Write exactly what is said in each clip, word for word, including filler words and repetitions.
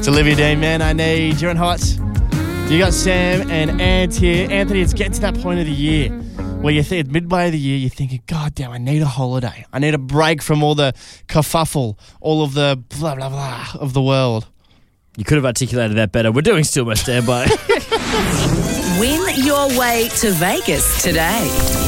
It's Olivia Dean, Man I Need. You're on Hot. You got Sam and Ant here. Anthony, it's getting to that point of the year where you think, midway of the year, you're thinking, God damn, I need a holiday. I need a break from all the kerfuffle, all of the blah, blah, blah of the world. You could have articulated that better. We're doing Still My Standby. Win your way to Vegas today.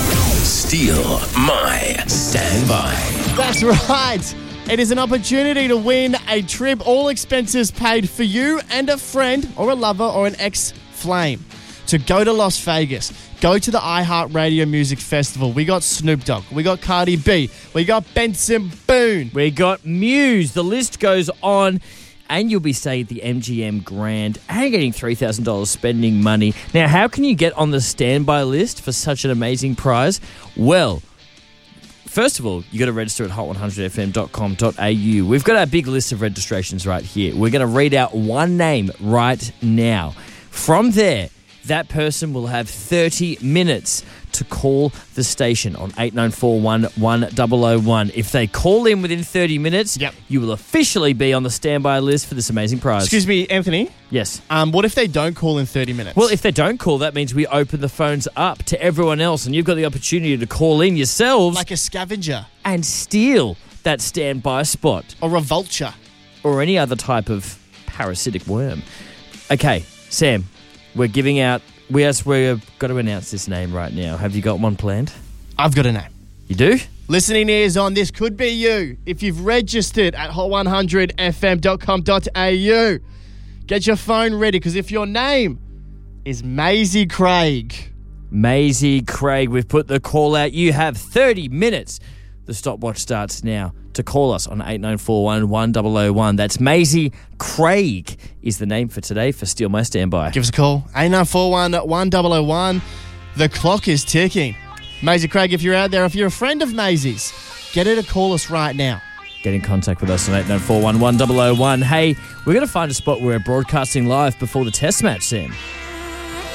Steal My Standby. That's right. It is an opportunity to win a trip, all expenses paid for you and a friend or a lover or an ex-flame to go to Las Vegas. Go to the iHeartRadio Music Festival. We got Snoop Dogg. We got Cardi B. We got Benson Boone. We got Muse. The list goes on. And you'll be staying at the M G M Grand and getting three thousand dollars spending money. Now, how can you get on the standby list for such an amazing prize? Well, first of all, you got to register at hot one hundred f m dot com dot a u. We've got our big list of registrations right here. We're going to read out one name right now. From there, that person will have thirty minutes to call the station on eight nine four one, one zero zero one. If they call in within thirty minutes, yep. you will officially be on the standby list for this amazing prize. Excuse me, Anthony? Yes. Um, what if they don't call in thirty minutes? Well, if they don't call, that means we open the phones up to everyone else and you've got the opportunity to call in yourselves. Like a scavenger. And steal that standby spot. Or a vulture. Or any other type of parasitic worm. Okay, Sam, we're giving out... We has, we've got to announce this name right now. Have you got one planned? I've got a name. You do? Listening ears on, this could be you. If you've registered at hot one hundred f m dot com dot a u, get your phone ready, because if your name is Maisie Craig. Maisie Craig, we've put the call out. You have thirty minutes. The stopwatch starts now to call us on eight nine four one, one zero zero one. That's Maisie Craig is the name for today for Steal My Standby. Give us a call. eight nine four one, one zero zero one. The clock is ticking. Maisie Craig, if you're out there, if you're a friend of Maisie's, get her to call us right now. Get in contact with us on eight nine four one, one zero zero one. Hey, we're going to find a spot where we're broadcasting live before the test match, Sam.